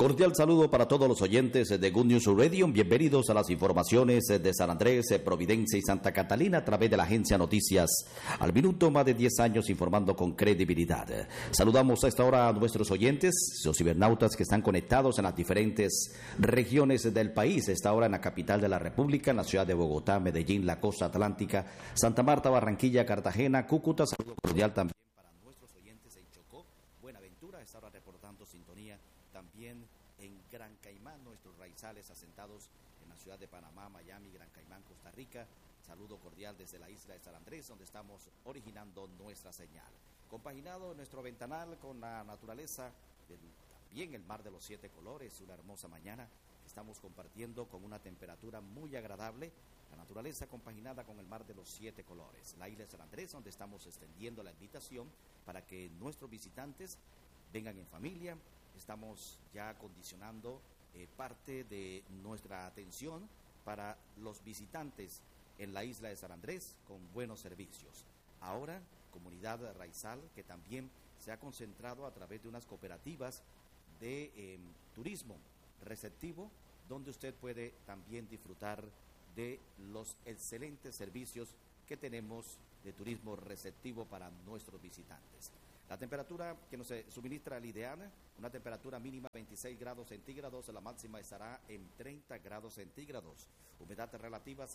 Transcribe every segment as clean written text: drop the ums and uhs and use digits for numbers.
Cordial saludo para todos los oyentes de Good News Radio. Bienvenidos a las informaciones de San Andrés, Providencia y Santa Catalina a través de la agencia Noticias Al Minuto, más de 10 años informando con credibilidad. Saludamos a esta hora a nuestros oyentes, los cibernautas que están conectados en las diferentes regiones del país. Esta hora en la capital de la República, en la ciudad de Bogotá, Medellín, la costa atlántica, Santa Marta, Barranquilla, Cartagena, Cúcuta. Saludo cordial también para nuestros oyentes en Chocó, Buenaventura, esta hora reportando sintonía. También en Gran Caimán, nuestros raizales asentados en la ciudad de Panamá, Miami, Gran Caimán, Costa Rica. Saludo cordial desde la isla de San Andrés, donde estamos originando nuestra señal. Compaginado nuestro ventanal con la naturaleza, también el mar de los 7 colores, una hermosa mañana. Estamos compartiendo con una temperatura muy agradable. La naturaleza compaginada con el mar de los 7 colores. La isla de San Andrés, donde estamos extendiendo la invitación para que nuestros visitantes vengan en familia. Estamos ya acondicionando parte de nuestra atención para los visitantes en la isla de San Andrés con buenos servicios. Ahora, comunidad raizal que también se ha concentrado a través de unas cooperativas de turismo receptivo, donde usted puede también disfrutar de los excelentes servicios que tenemos de turismo receptivo para nuestros visitantes. La temperatura que nos suministra el IDEAN, una temperatura mínima 26 grados centígrados, la máxima estará en 30 grados centígrados. Humedad relativa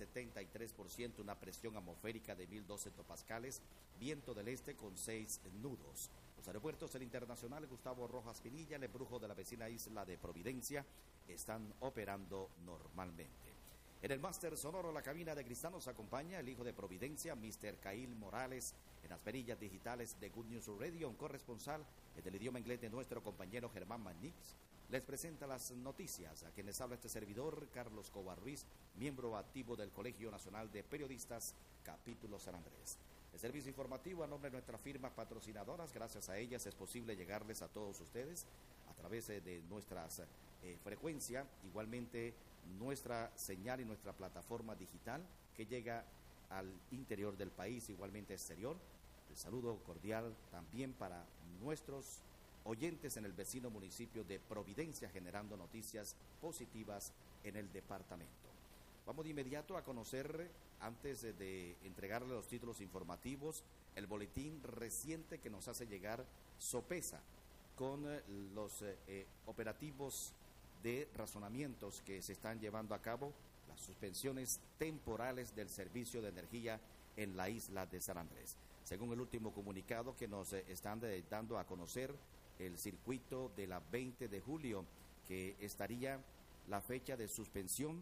73%, una presión atmosférica de 1012 hectopascales, viento del este con 6 nudos. Los aeropuertos del Internacional Gustavo Rojas Pinilla, el Embrujo de la vecina isla de Providencia, están operando normalmente. En el máster sonoro, la cabina de cristal, nos acompaña el hijo de Providencia, Mr. Cail Morales. En las perillas digitales de Good News Radio, un corresponsal del idioma inglés de nuestro compañero Germán Manix les presenta las noticias. A quienes habla este servidor, Carlos Cobar Ruiz, miembro activo del Colegio Nacional de Periodistas, capítulo San Andrés. El servicio informativo a nombre de nuestras firmas patrocinadoras, gracias a ellas es posible llegarles a todos ustedes a través de nuestras frecuencias, igualmente nuestra señal y nuestra plataforma digital que llega al interior del país, igualmente exterior. El saludo cordial también para nuestros oyentes en el vecino municipio de Providencia, generando noticias positivas en el departamento. Vamos de inmediato a conocer, antes de entregarle los títulos informativos, el boletín reciente que nos hace llegar Sopesa con los operativos de razonamientos que se están llevando a cabo, las suspensiones temporales del servicio de energía en la isla de San Andrés. Según el último comunicado que nos están dando a conocer, el circuito de la 20 de julio, que estaría la fecha de suspensión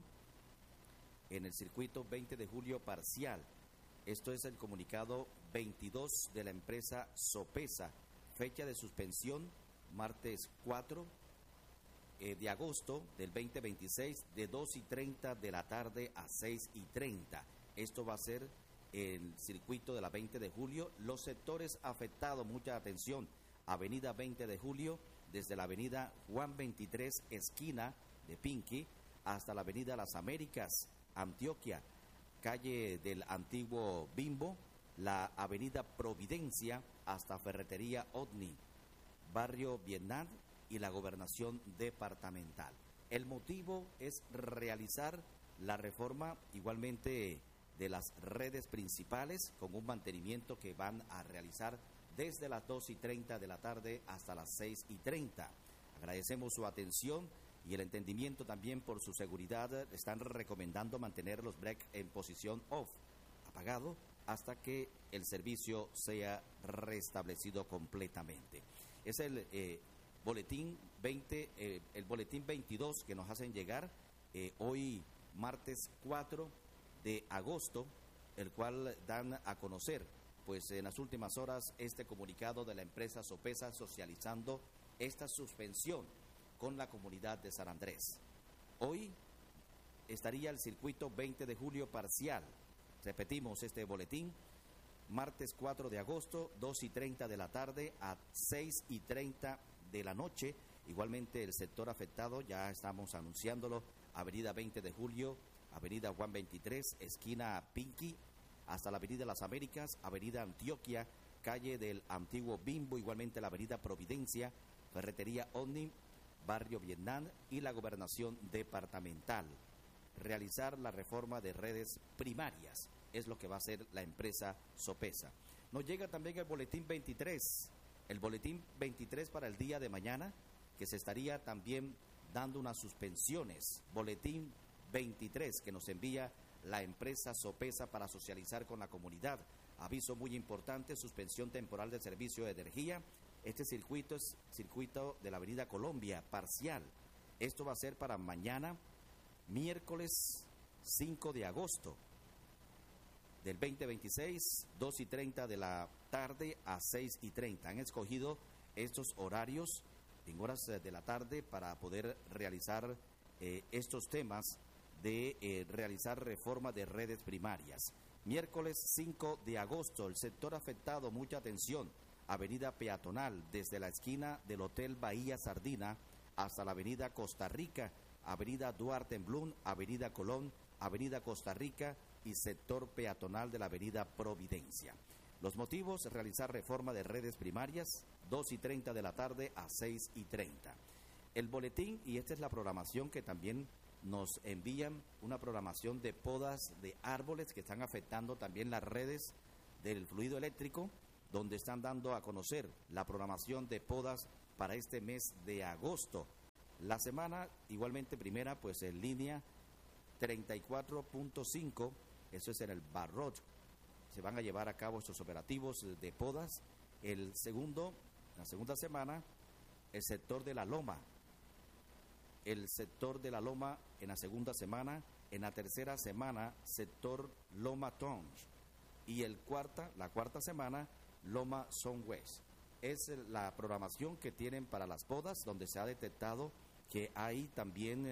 en el circuito 20 de julio parcial. Esto es el comunicado 22 de la empresa Sopesa. Fecha de suspensión, martes 4 de agosto del 2026, de 2:30 de la tarde a 6:30. Esto va a ser el circuito de la 20 de julio. Los sectores afectados, mucha atención: avenida 20 de julio, desde la avenida Juan 23, esquina de Pinqui, hasta la avenida Las Américas, Antioquia, calle del antiguo Bimbo, la avenida Providencia, hasta Ferretería OVNI, barrio Vietnam y la gobernación departamental. El motivo es realizar la reforma igualmente de las redes principales con un mantenimiento que van a realizar desde las 2:30 de la tarde hasta las 6:30. Agradecemos su atención y el entendimiento también por su seguridad. Están recomendando mantener los breaks en posición off, apagado, hasta que el servicio sea restablecido completamente. Es el boletín 20, el boletín 22 que nos hacen llegar hoy martes 4 de agosto, el cual dan a conocer pues en las últimas horas este comunicado de la empresa Sopesa socializando esta suspensión con la comunidad de San Andrés. Hoy estaría el circuito 20 de julio parcial. Repetimos este boletín: martes 4 de agosto, 2:30 de la tarde a 6:30 de la noche. Igualmente el sector afectado, ya estamos anunciándolo: avenida 20 de julio, avenida Juan 23, esquina Pinqui, hasta la avenida Las Américas, avenida Antioquia, calle del antiguo Bimbo, igualmente la avenida Providencia, ferretería OVNI, Barrio Vietnam y la Gobernación Departamental. Realizar la reforma de redes primarias es lo que va a hacer la empresa Sopesa. Nos llega también el boletín 23, para el día de mañana, que se estaría también dando unas suspensiones. Boletín 23 que nos envía la empresa Sopesa para socializar con la comunidad. Aviso muy importante: suspensión temporal del servicio de energía. Este circuito es circuito de la Avenida Colombia, parcial. Esto va a ser para mañana, miércoles 5 de agosto del 2026, 2:30 de la tarde a 6:30. Han escogido estos horarios en horas de la tarde para poder realizar estos temas de realizar reforma de redes primarias. Miércoles 5 de agosto, el sector afectado, mucha atención: avenida peatonal desde la esquina del Hotel Bahía Sardina hasta la avenida Costa Rica, avenida Duarte en Blum, avenida Colón, avenida Costa Rica y sector peatonal de la avenida Providencia. Los motivos: realizar reforma de redes primarias, 2:30 de la tarde a 6:30. El boletín, y esta es la programación que también nos envían, una programación de podas de árboles que están afectando también las redes del fluido eléctrico, donde están dando a conocer la programación de podas para este mes de agosto. La semana igualmente primera, pues en línea 34.5, eso es en el Barrot. Se van a llevar a cabo estos operativos de podas. La segunda semana, el sector de la Loma. El sector de la Loma en la segunda semana. En la tercera semana, sector Loma Tonge. Y la cuarta semana, Loma Southwest. Es la programación que tienen para las podas, donde se ha detectado que hay también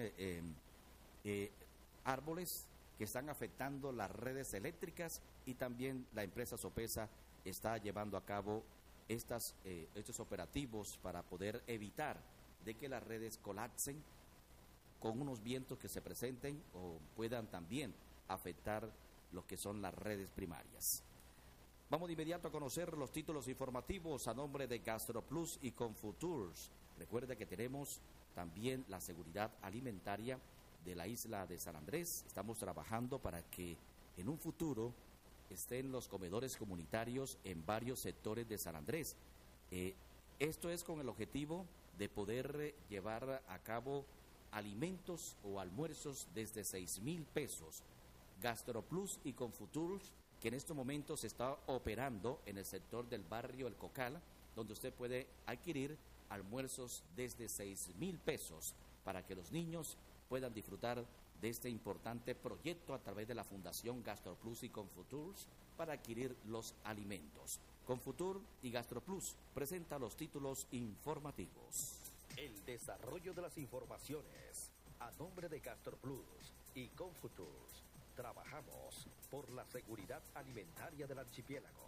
árboles que están afectando las redes eléctricas, y también la empresa Sopesa está llevando a cabo estos operativos para poder evitar de que las redes colapsen con unos vientos que se presenten o puedan también afectar lo que son las redes primarias. Vamos de inmediato a conocer los títulos informativos a nombre de GastroPlus y Confuturs. Recuerde que tenemos también la seguridad alimentaria de la isla de San Andrés. Estamos trabajando para que en un futuro estén los comedores comunitarios en varios sectores de San Andrés. Esto es con el objetivo de poder llevar a cabo alimentos o almuerzos desde 6,000 pesos. GastroPlus y Confuturs, que en estos momentos se está operando en el sector del barrio El Cocal, donde usted puede adquirir almuerzos desde 6,000 pesos para que los niños puedan disfrutar de este importante proyecto a través de la Fundación GastroPlus y Confuturs para adquirir los alimentos. Confutur y GastroPlus presenta los títulos informativos. El desarrollo de las informaciones a nombre de GastroPlus y Confuturs. Trabajamos por la seguridad alimentaria del archipiélago.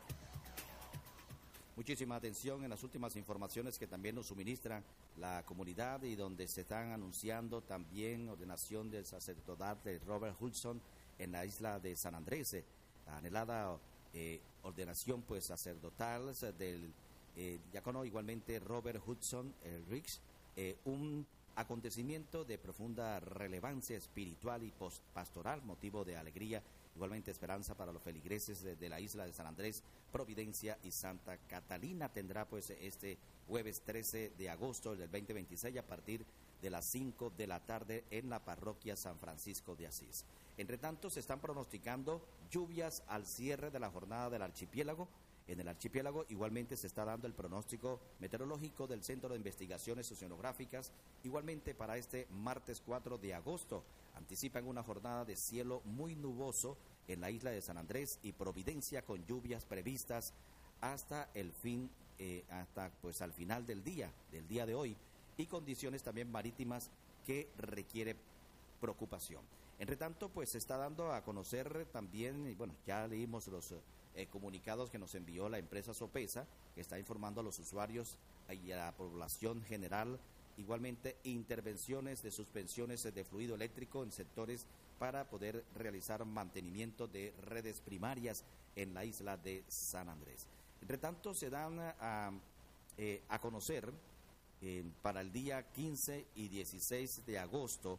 Muchísima atención en las últimas informaciones que también nos suministra la comunidad, y donde se están anunciando también ordenación del sacerdote Robert Hudson en la isla de San Andrés. La anhelada ordenación pues sacerdotal del diácono igualmente Robert Hudson Ricks, un acontecimiento de profunda relevancia espiritual y pastoral, motivo de alegría, igualmente esperanza para los feligreses de la isla de San Andrés, Providencia y Santa Catalina. Tendrá pues este jueves 13 de agosto del 2026 a partir de las 5 de la tarde en la parroquia San Francisco de Asís. Entre tanto, se están pronosticando lluvias al cierre de la jornada del archipiélago. En el archipiélago igualmente se está dando el pronóstico meteorológico del Centro de Investigaciones Oceanográficas, igualmente para este martes 4 de agosto. Anticipan una jornada de cielo muy nuboso en la isla de San Andrés y Providencia, con lluvias previstas hasta el fin, pues al final del día de hoy, y condiciones también marítimas que requiere preocupación. Entre tanto, pues se está dando a conocer también, y bueno, ya leímos los comunicados que nos envió la empresa Sopesa, que está informando a los usuarios y a la población general, igualmente intervenciones de suspensiones de fluido eléctrico en sectores para poder realizar mantenimiento de redes primarias en la isla de San Andrés. Entre tanto, se dan a conocer para el día 15 y 16 de agosto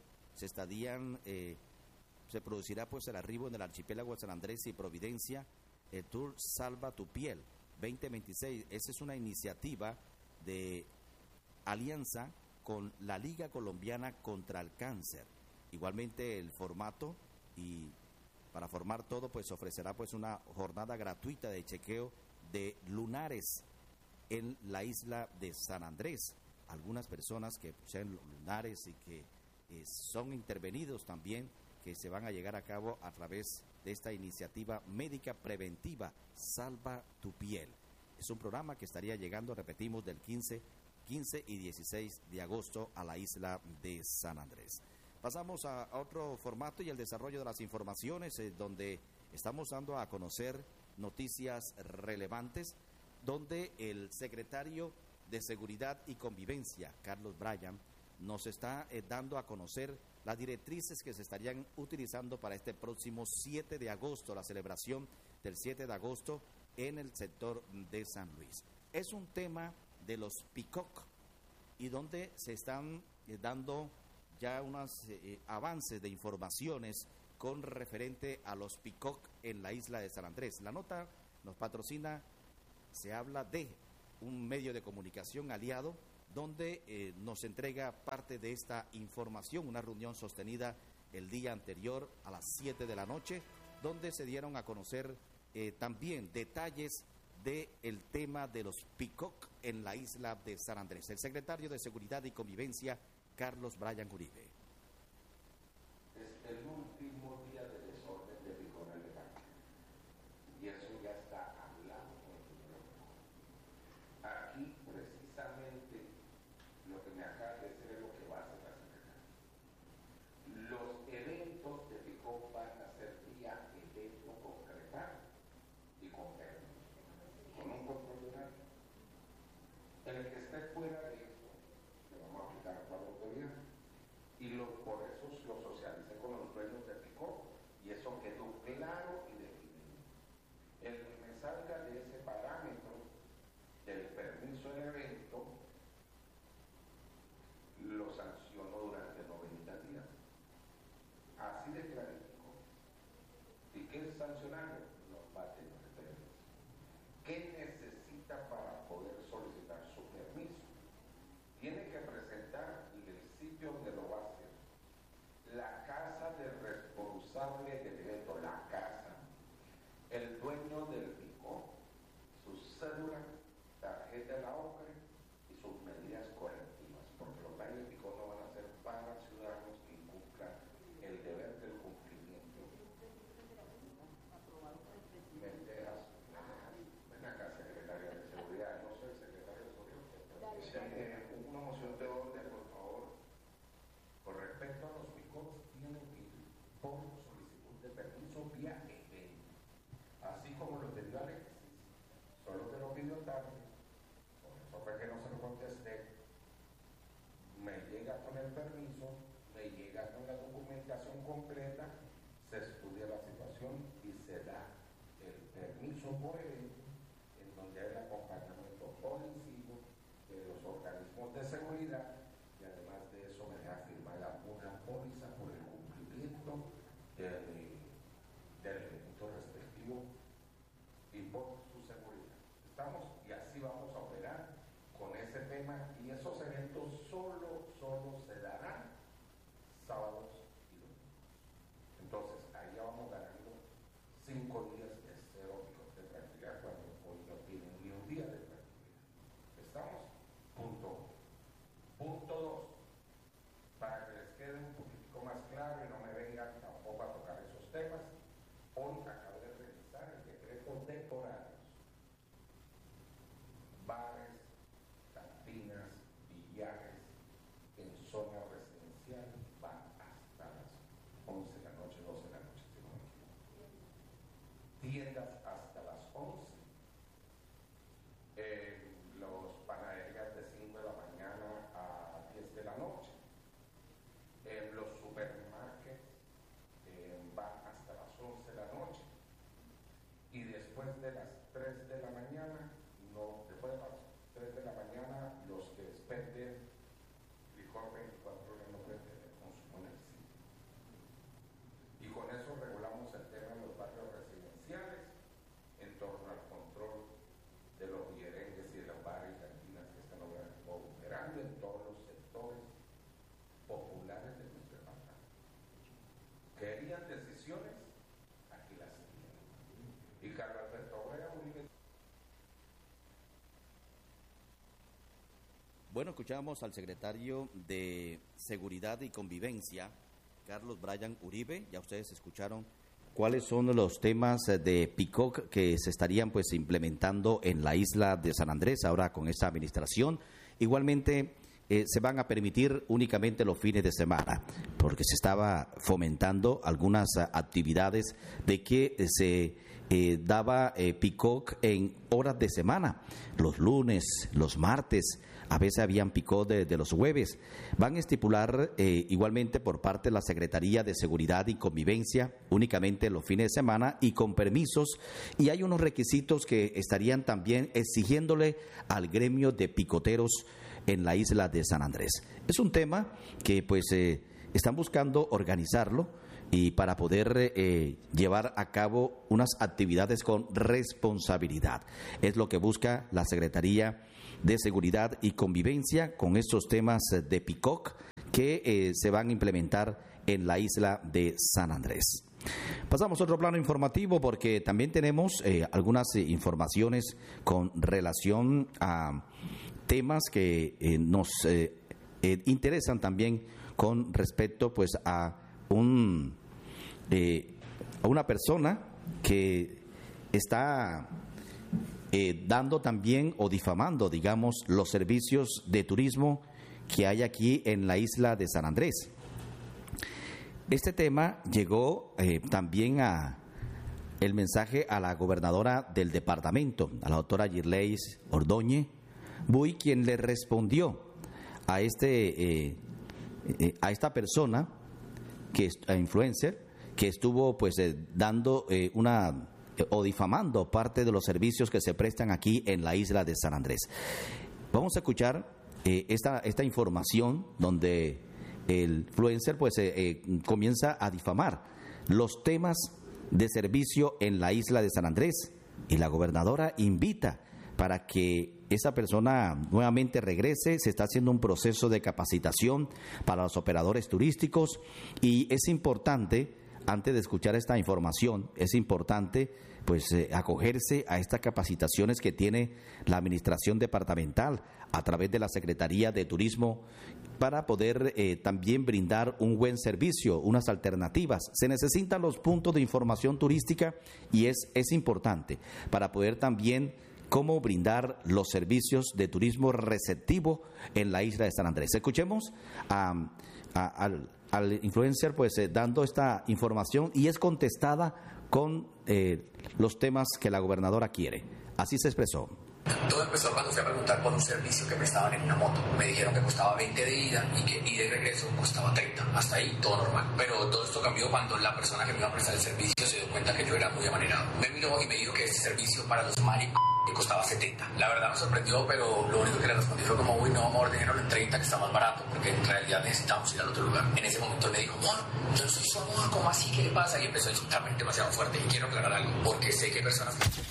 se producirá pues el arribo en el archipiélago de San Andrés y Providencia, el Tour Salva tu Piel 2026. Esa es una iniciativa de alianza con la Liga Colombiana contra el Cáncer. Igualmente el formato, y para formar todo pues ofrecerá pues una jornada gratuita de chequeo de lunares en la isla de San Andrés. Algunas personas que poseen lunares y que son intervenidos también, que se van a llegar a cabo a través de esta iniciativa médica preventiva Salva tu Piel. Es un programa que estaría llegando, repetimos, del 15 y 16 de agosto a la isla de San Andrés. Pasamos a otro formato y el desarrollo de las informaciones, donde estamos dando a conocer noticias relevantes, donde el secretario de Seguridad y Convivencia, Carlos Bryan, nos está dando a conocer las directrices que se estarían utilizando para este próximo 7 de agosto, la celebración del 7 de agosto en el sector de San Luis. Es un tema de los PICOC y donde se están dando ya unos avances de informaciones con referente a los PICOC en la isla de San Andrés. La nota nos patrocina, se habla de un medio de comunicación aliado donde nos entrega parte de esta información, una reunión sostenida el día anterior a las 7 de la noche, donde se dieron a conocer también detalles del tema de los PICOC en la isla de San Andrés. El secretario de Seguridad y Convivencia, Carlos Bryan Uribe. Es el último día de desorden de PICOC en el parque, y eso ya está hablado con el señor. Aquí precisamente lo que me acaba de decir es lo que va a hacer la secretaria. Los eventos de PICOC van a ser vía evento concretado y con un control horario. El que esté fuera de eso, le vamos a aplicar para la autoridad. Y por eso lo socialicé con los dueños de PICOC, y eso quedó claro y definido. El que me salga de ese parámetro del permiso del evento, lo sanciono durante 90 días. Así de clarito. ¿Y qué es sancionarlo? Los va a tener que tener. ¿Qué necesita para poder solicitar su permiso? Tiene que presentar el sitio donde lo va a hacer, la casa del responsable del evento, la casa, el dueño del PICOC, su cédula, tarjeta de la OCRE y sus medidas correctivas, porque los bailes de PICOC no van a ser para ciudadanos que incumplan el deber del cumplimiento. ¿Me dejas? Ven acá, secretaria de Seguridad, no soy secretario de Seguridad. Una moción de orden, por favor. Con respecto a los PICOC, tienen que ir por solicitud de permiso vía evento, así como los del Alexis. Solo que lo pidió tarde, por eso fue que no se lo contesté. Me llega con el permiso, me llega con la documentación completa, se estudia la situación y se da el permiso por evento, en donde hay el acompañamiento policivo de los organismos de seguridad, y además de eso me deja firmar una póliza por el cumplimiento del evento respectivo y por su seguridad. Estamos, y así vamos a operar con ese tema, y esos eventos solo se darán sábados y domingos. Entonces ahí ya vamos ganando 5 días de cero de tranquilidad, cuando hoy no tienen ni un día de tranquilidad. ¿Estamos? Punto 2, para que les quede un poquitico más claro y no me vengan tampoco a tocar esos temas. Hoy acabo de revisar el decreto de horarios. Bares, cantinas, billares en zona residencial van hasta las 11 de la noche, 12 de la noche, si no me equivoco. Tiendas hasta las 11. Los panaderías de 5 de la mañana a 10 de la noche. Los supermarkets van hasta las 11 de la noche. Y después de las 3 de la mañana, después de las 3 de la mañana, los que expenden Bueno, escuchamos al secretario de Seguridad y Convivencia, Carlos Brian Uribe. Ya ustedes escucharon cuáles son los temas de PICOC que se estarían pues implementando en la isla de San Andrés ahora con esta administración. Igualmente se van a permitir únicamente los fines de semana, porque se estaba fomentando algunas actividades de que se daba PICOC en horas de semana, los lunes, los martes. A veces habían PICOC de los jueves. Van a estipular igualmente por parte de la Secretaría de Seguridad y Convivencia únicamente los fines de semana y con permisos. Y hay unos requisitos que estarían también exigiéndole al gremio de picoteros en la isla de San Andrés. Es un tema que pues están buscando organizarlo y para poder llevar a cabo unas actividades con responsabilidad. Es lo que busca la Secretaría de Seguridad y Convivencia con estos temas de PICOC que se van a implementar en la isla de San Andrés. Pasamos a otro plano informativo porque también tenemos algunas informaciones con relación a temas que nos interesan también con respecto pues a una persona que está dando también o difamando, digamos, los servicios de turismo que hay aquí en la isla de San Andrés. Este tema llegó también el mensaje a la gobernadora del departamento, a la doctora Girleys Ordóñez Buy, quien le respondió a esta persona, que es influencer, que estuvo pues dando o difamando parte de los servicios que se prestan aquí en la isla de San Andrés. Vamos a escuchar esta información donde el influencer pues comienza a difamar los temas de servicio en la isla de San Andrés y la gobernadora invita para que esa persona nuevamente regrese. Se está haciendo un proceso de capacitación para los operadores turísticos y es importante, antes de escuchar esta información, es importante pues acogerse a estas capacitaciones que tiene la administración departamental a través de la Secretaría de Turismo para poder también brindar un buen servicio, unas alternativas. Se necesitan los puntos de información turística y es importante para poder también cómo brindar los servicios de turismo receptivo en la isla de San Andrés. Escuchemos al influencer pues dando esta información y es contestada con los temas que la gobernadora quiere. Así se expresó. Todo empezó cuando fui a preguntar por un servicio que prestaban en una moto. Me dijeron que costaba 20 de ida y de regreso costaba 30. Hasta ahí todo normal. Pero todo esto cambió cuando la persona que me iba a prestar el servicio se dio cuenta que yo era muy amanerado. Me miró y me dijo que este servicio para los maricos costaba 70. La verdad me sorprendió, pero lo único que le respondí fue como, uy, no, amor, déjenlo en 30 que está más barato, porque en realidad necesitamos ir al otro lugar. En ese momento me dijo, amor, yo no soy su amor, ¿cómo así? ¿Qué le pasa? Y empezó a insultarme demasiado fuerte. Y quiero aclarar algo, porque sé que hay personas...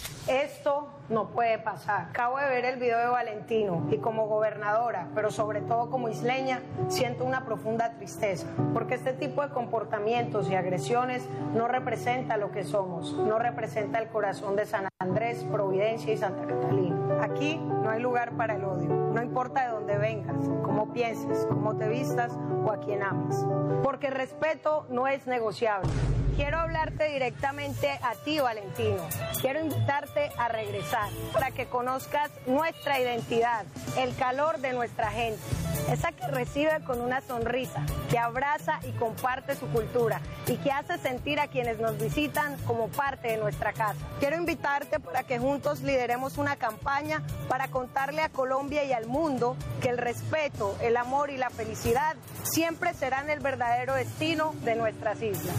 Esto no puede pasar. Acabo de ver el video de Valentino y como gobernadora, pero sobre todo como isleña, siento una profunda tristeza, porque este tipo de comportamientos y agresiones no representa lo que somos, no representa el corazón de San Andrés, Providencia y Santa Catalina. Aquí no hay lugar para el odio, no importa de dónde vengas, cómo pienses, cómo te vistas o a quién ames, porque el respeto no es negociable. Quiero hablarte directamente a ti, Valentino. Quiero invitarte a regresar para que conozcas nuestra identidad, el calor de nuestra gente, esa que recibe con una sonrisa, que abraza y comparte su cultura y que hace sentir a quienes nos visitan como parte de nuestra casa. Quiero invitarte para que juntos lideremos una campaña para contarle a Colombia y al mundo que el respeto, el amor y la felicidad siempre serán el verdadero destino de nuestras islas.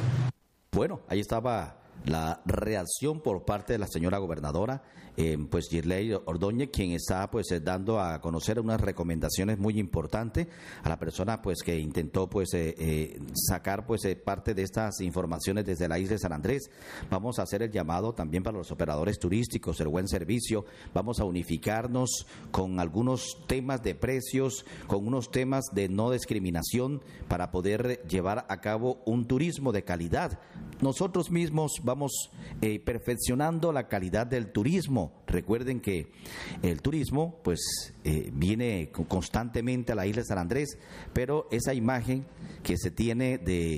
Bueno, ahí estaba la reacción por parte de la señora gobernadora, pues Girleys Ordóñez, quien está pues dando a conocer unas recomendaciones muy importantes a la persona pues que intentó pues sacar pues parte de estas informaciones desde la isla de San Andrés. Vamos a hacer el llamado también para los operadores turísticos, el buen servicio. Vamos a unificarnos con algunos temas de precios, con unos temas de no discriminación para poder llevar a cabo un turismo de calidad. Nosotros mismos vamos perfeccionando la calidad del turismo. Recuerden que el turismo pues viene constantemente a la isla de San Andrés, pero esa imagen que se tiene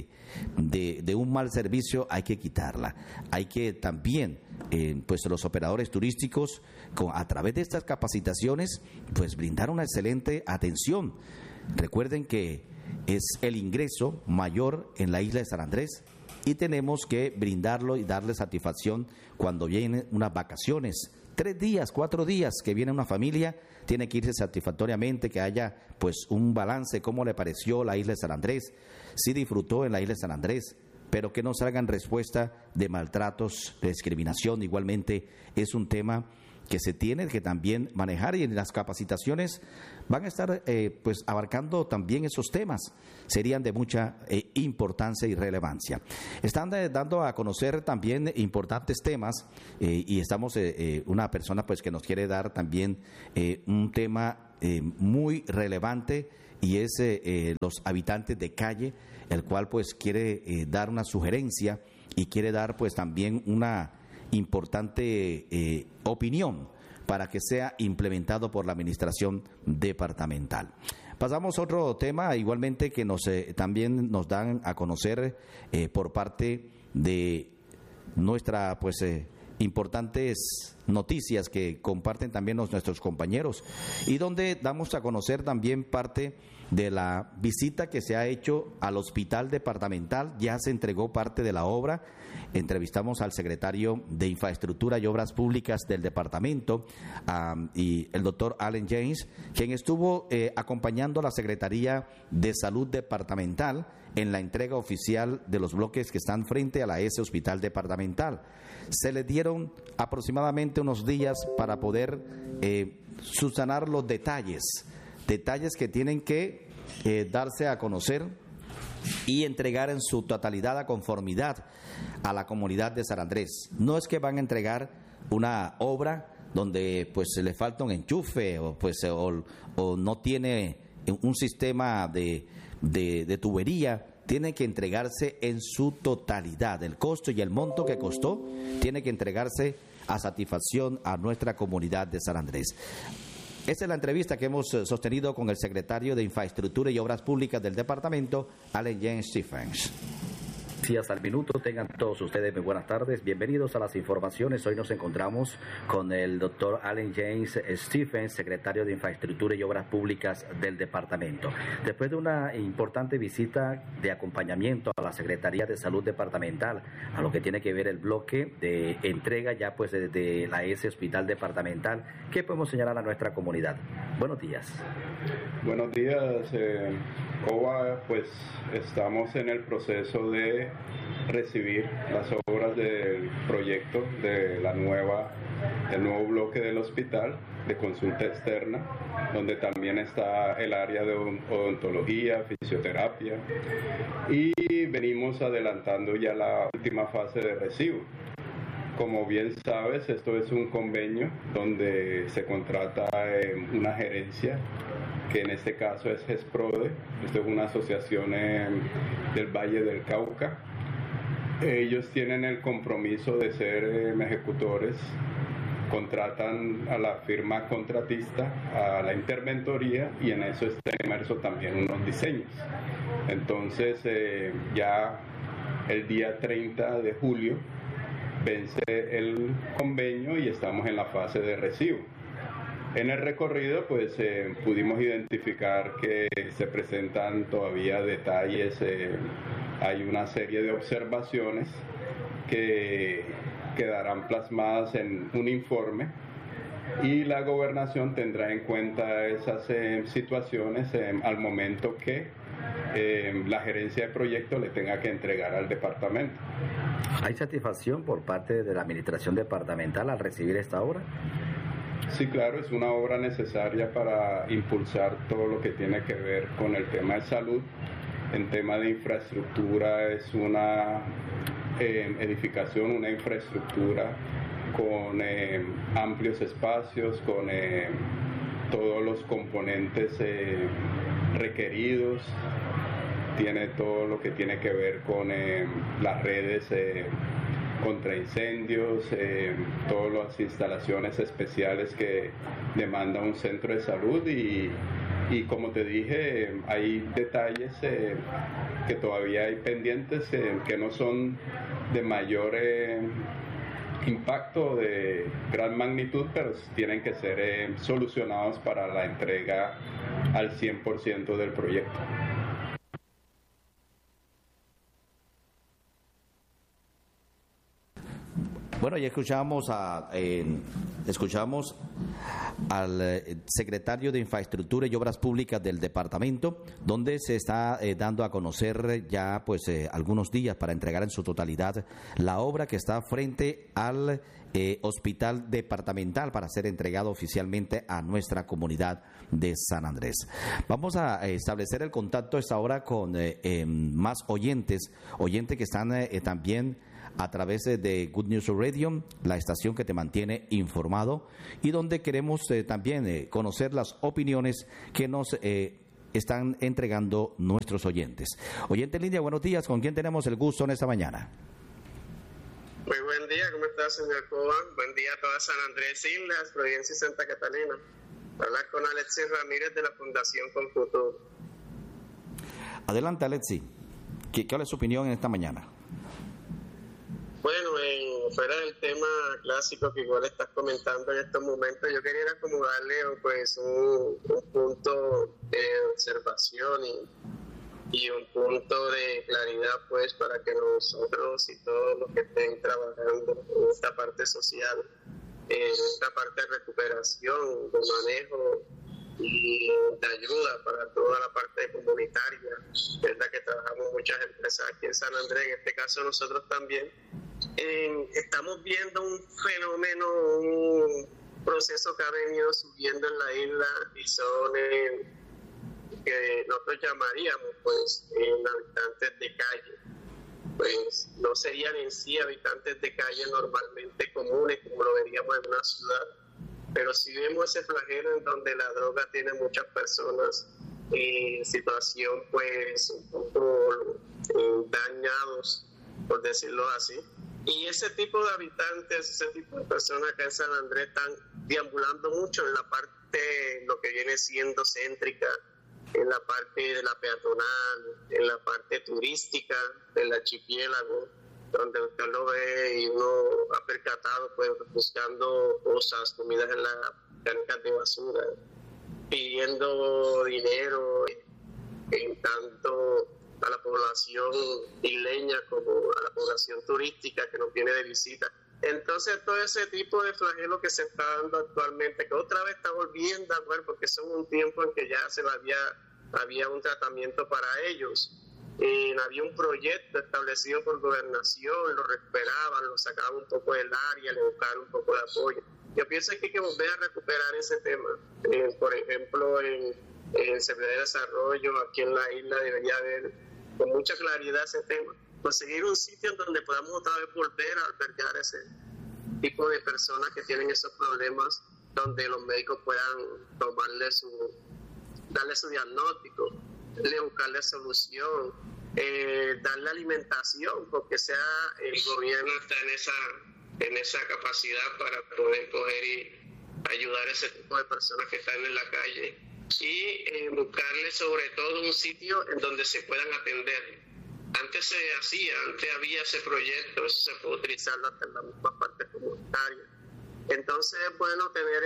de un mal servicio hay que quitarla. Hay que también pues los operadores turísticos a través de estas capacitaciones pues brindar una excelente atención. Recuerden que es el ingreso mayor en la isla de San Andrés y tenemos que brindarlo y darle satisfacción cuando vienen unas vacaciones. 3 días, 4 días que viene una familia, tiene que irse satisfactoriamente, que haya pues un balance, cómo le pareció la isla de San Andrés, si disfrutó en la isla de San Andrés, pero que no salgan respuesta de maltratos, de discriminación. Igualmente es un tema que se tiene que también manejar, y en las capacitaciones van a estar pues abarcando también esos temas, serían de mucha importancia y relevancia. Están dando a conocer también importantes temas y estamos una persona pues que nos quiere dar también un tema muy relevante, y es los habitantes de calle, el cual pues quiere dar una sugerencia y quiere dar pues también una importante opinión para que sea implementado por la administración departamental. Pasamos a otro tema igualmente que también nos dan a conocer por parte de nuestra pues importantes noticias que comparten también nuestros compañeros, y donde damos a conocer también parte de la visita que se ha hecho al hospital departamental. Ya se entregó parte de la obra. Entrevistamos al secretario de Infraestructura y Obras Públicas del departamento, y el doctor Allen James, quien estuvo acompañando a la Secretaría de Salud departamental en la entrega oficial de los bloques que están frente a la S Hospital Departamental. Se les dieron aproximadamente unos días para poder subsanar los detalles que tienen que darse a conocer y entregar en su totalidad a conformidad a la comunidad de San Andrés. No es que van a entregar una obra donde pues le falta un enchufe o no tiene un sistema de tubería. Tiene que entregarse en su totalidad. El costo y el monto que costó tiene que entregarse a satisfacción a nuestra comunidad de San Andrés. Esta es la entrevista que hemos sostenido con el secretario de Infraestructura y Obras Públicas del departamento, Allen James Stephens. Sí, hasta el minuto. Tengan todos ustedes muy buenas tardes. Bienvenidos a las informaciones. Hoy nos encontramos con el doctor Allen James Stephens, secretario de Infraestructura y Obras Públicas del departamento. Después de una importante visita de acompañamiento a la Secretaría de Salud departamental, a lo que tiene que ver el bloque de entrega ya pues de la S Hospital Departamental, ¿qué podemos señalar a nuestra comunidad? Buenos días. Buenos días, OVA. Pues estamos en el proceso de recibir las obras del proyecto del nuevo bloque del hospital de consulta externa, donde también está el área de odontología, fisioterapia, y venimos adelantando ya la última fase de recibo. Como bien sabes, esto es un convenio donde se contrata una gerencia, que en este caso es GESPRODE. Esto es una asociación del Valle del Cauca. Ellos tienen el compromiso de ser ejecutores, contratan a la firma contratista, a la interventoría, y en eso está inmerso también unos diseños. Entonces ya el día 30 de julio vence el convenio y estamos en la fase de recibo. En el recorrido pues pudimos identificar que se presentan todavía detalles, hay una serie de observaciones que quedarán plasmadas en un informe, y la gobernación tendrá en cuenta esas situaciones al momento que la gerencia de proyecto le tenga que entregar al departamento. ¿Hay satisfacción por parte de la administración departamental al recibir esta obra? Sí, claro, es una obra necesaria para impulsar todo lo que tiene que ver con el tema de salud. En tema de infraestructura es una edificación, una infraestructura con amplios espacios, con todos los componentes requeridos. Tiene todo lo que tiene que ver con las redes contra incendios, todas las instalaciones especiales que demanda un centro de salud y como te dije, hay detalles que todavía hay pendientes que no son de mayor impacto, de gran magnitud, pero tienen que ser solucionados para la entrega al 100% del proyecto. Bueno, ya escuchamos al secretario de Infraestructura y Obras Públicas del departamento, donde se está dando a conocer ya algunos días para entregar en su totalidad la obra que está frente al hospital departamental para ser entregado oficialmente a nuestra comunidad de San Andrés. Vamos a establecer el contacto a esta hora con más oyentes que están también a través de Good News Radio, la estación que te mantiene informado y donde queremos también conocer las opiniones que nos están entregando nuestros oyentes. Oyente en línea, buenos días. ¿Con quién tenemos el gusto en esta mañana? Muy buen día, ¿cómo está, señor Coban? Buen día a toda San Andrés Islas, Providencia y Santa Catalina. Hablar con Alexis Ramírez de la Fundación Confuturo. Adelante, Alexis. ¿Cuál es su opinión en esta mañana? Bueno, fuera del tema clásico que igual estás comentando en estos momentos, yo quería como darle pues un punto de observación y un punto de claridad pues para que nosotros y todos los que estén trabajando en esta parte social, en esta parte de recuperación, de manejo y de ayuda para toda la parte comunitaria, es la que trabajamos muchas empresas aquí en San Andrés, en este caso nosotros también. Estamos viendo un fenómeno, un proceso que ha venido subiendo en la isla y son que nosotros llamaríamos pues habitantes de calle. Pues no serían en sí habitantes de calle normalmente comunes como lo veríamos en una ciudad, pero sí vemos ese flagelo en donde la droga tiene muchas personas en situación pues un poco dañados, por decirlo así. Y ese tipo de habitantes, ese tipo de personas acá en San Andrés están deambulando mucho en la parte, lo que viene siendo céntrica, en la parte de la peatonal, en la parte turística del archipiélago, donde usted lo ve y uno ha percatado pues buscando cosas, comidas en las canicas de basura, pidiendo dinero, en tanto a la población isleña como a la población turística que nos viene de visita. Entonces todo ese tipo de flagelo que se está dando actualmente, que otra vez está volviendo a ver, porque son un tiempo en que ya había un tratamiento para ellos. Había un proyecto establecido por gobernación, lo recuperaban, lo sacaban un poco del área, le buscaban un poco de apoyo. Yo pienso que hay que volver a recuperar ese tema. Por ejemplo, en Secretaría de Desarrollo, aquí en la isla, debería haber con mucha claridad ese tema. Conseguir un sitio en donde podamos otra vez volver a albergar ese tipo de personas que tienen esos problemas, donde los médicos puedan darle su diagnóstico, buscarle solución, darle alimentación, porque el gobierno está en esa capacidad para poder coger y ayudar a ese tipo de personas que están en la calle y buscarle sobre todo un sitio en donde se puedan atender. Antes había ese proyecto, eso se puede utilizarlo hasta en la misma parte comunitaria. Entonces es bueno tener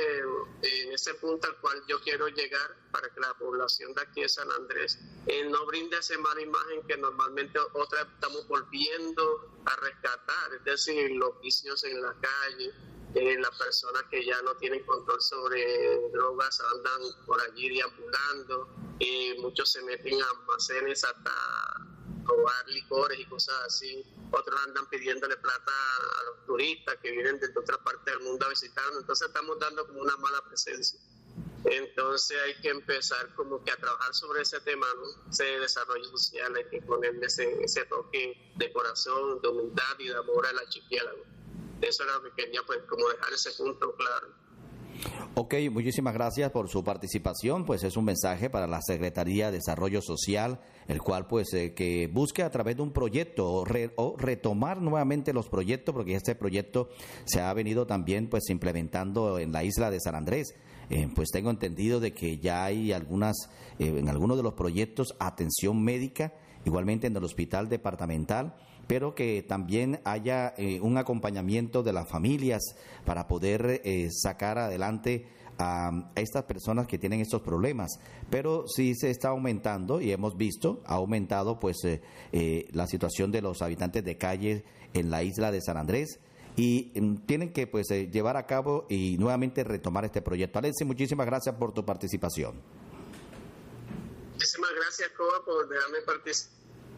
ese punto al cual yo quiero llegar para que la población de aquí de San Andrés no brinde esa mala imagen que normalmente otra vez estamos volviendo a rescatar, es decir, los vicios en la calle, las personas que ya no tienen control sobre drogas andan por allí deambulando, muchos se meten a almacenes hasta robar licores y cosas así. Otros andan pidiéndole plata a los turistas que vienen desde otra parte del mundo a visitarnos. Entonces estamos dando como una mala presencia. Entonces hay que empezar como que a trabajar sobre ese tema, ¿no? Ese desarrollo social, hay que ponerle ese toque de corazón, de humildad y de amor al archipiélago. Eso era lo que quería, pues, como dejar ese punto claro. Ok, muchísimas gracias por su participación. Pues es un mensaje para la Secretaría de Desarrollo Social, el cual pues que busque a través de un proyecto o retomar nuevamente los proyectos, porque este proyecto se ha venido también pues implementando en la isla de San Andrés. Pues tengo entendido de que ya hay en algunos de los proyectos atención médica, igualmente en el hospital departamental, pero que también haya un acompañamiento de las familias para poder sacar adelante a estas personas que tienen estos problemas. Pero sí se está aumentando y hemos visto, ha aumentado pues la situación de los habitantes de calle en la isla de San Andrés, y tienen que pues llevar a cabo y nuevamente retomar este proyecto. Alexis, muchísimas gracias por tu participación. Muchísimas gracias, Coba, por dejarme participar.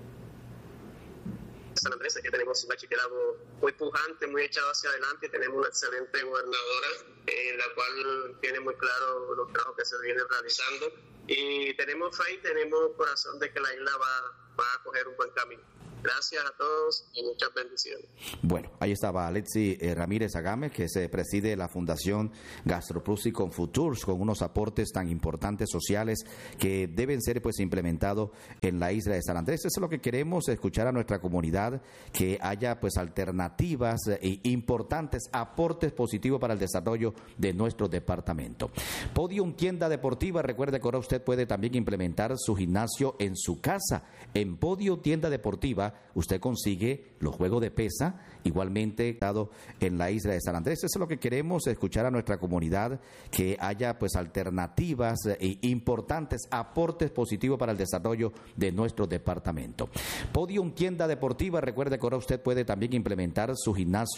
San Andrés, aquí tenemos un bachillerato muy pujante, muy echado hacia adelante, y tenemos una excelente gobernadora, en la cual tiene muy claro los trabajos que se vienen realizando, y tenemos fe y tenemos corazón de que la isla va a coger un buen camino. Gracias a todos y muchas bendiciones. Bueno, ahí estaba Alexis Ramírez Agames, que se preside la Fundación GastroPlus y Confuturs, con unos aportes tan importantes sociales que deben ser pues implementados en la isla de San Andrés. Eso es lo que queremos, escuchar a nuestra comunidad, que haya pues alternativas importantes, aportes positivos para el desarrollo de nuestro departamento. Podium Tienda Deportiva, recuerde que ahora usted puede también implementar su gimnasio en su casa. En Podium Tienda Deportiva usted consigue los juegos de pesa, igualmente en la isla de San Andrés. Eso es lo que queremos, escuchar a nuestra comunidad, que haya pues alternativas importantes, aportes positivos para el desarrollo de nuestro departamento. Podium Tienda Deportiva, recuerde que ahora usted puede también implementar su gimnasio